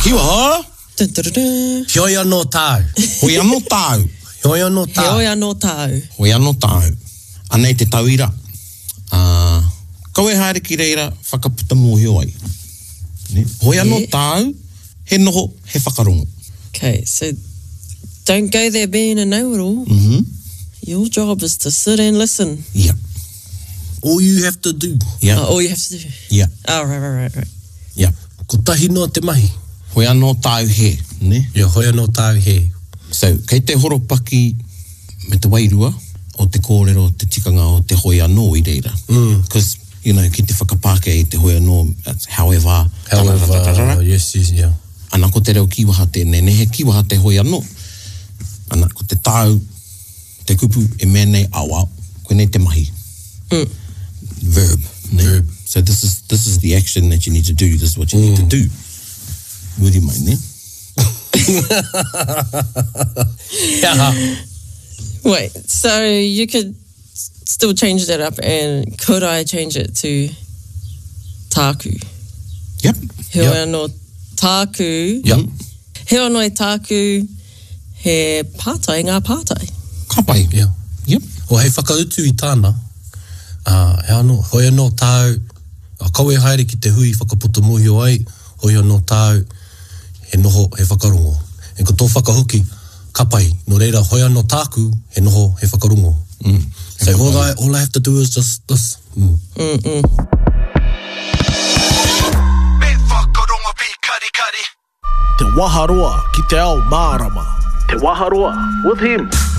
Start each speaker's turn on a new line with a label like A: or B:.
A: Kiwa ho?
B: Heoi anō tāu.
A: Hoi anō tāu.
B: Heoi anō tāu.
C: Heoi anō tāu.
A: Hoi anō tāu. Anei te tauira. Kau e haere ki reira whakaputa mōhio ai. Hoi anō tāu, he noho, he whakarongo.
C: Okay, so don't go there being a know-it-all. Your job is to sit and listen.
A: Yeah.
B: All you have to do.
A: Yeah.
C: All you have to do.
A: Yeah.
C: Oh, right.
A: Yeah.
B: Ko tahi noa te mahi.
A: Hoi anō tāu he, ne?
B: Ia hoi anō tāu he.
A: So, kei te horopaki me te wairua o te kōrero, te tikanga o te hoi anō i reira. Because, you know, ki te whakapāke i te hoi anō, however.
B: Yes, yeah.
A: Ana ko te reo kiwaha tēnei, ne he kiwaha te hoi anō. Ana ko te tāu, te kupu e mēnei awa, koe nei te mahi. Verb. Ne?
B: Verb.
A: So this is the action that you need to do. This is what you need to do. Muri mai, ne?
C: Wait, so you could still change that up, and could I change it to tāku?
A: Yep.
C: Heoi anō tāku.
A: Yep.
C: Heoi anō tāku he pātai, ngā pātai.
A: Ka pai.
B: Yeah.
A: Yep.
B: O hei whakautu I tāna, hoi anō tāu, kau e haere ki te hui whakaputa mōhio ai, hoi anō tāu, he noho, he whakarongo. E ko tō whakahoki, ka pai, no reira, hoi anō tāku, he noho, he whakarongo. So all I have to do is just this.
D: Me whakarongo pi kari kari.
E: Te waharoa ki te ao mārama. Te waharoa with him.